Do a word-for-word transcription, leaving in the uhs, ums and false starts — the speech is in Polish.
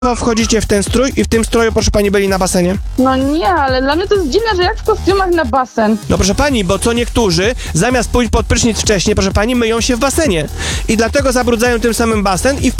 wchodzicie w ten strój i w tym stroju, proszę pani, byli na basenie? No nie, ale dla mnie to jest dziwne, że jak w kostiumach na basen. No proszę pani, bo co niektórzy, zamiast pójść pod prysznic wcześniej, proszę pani, myją się w basenie. I dlatego zabrudzają tym samym basen i w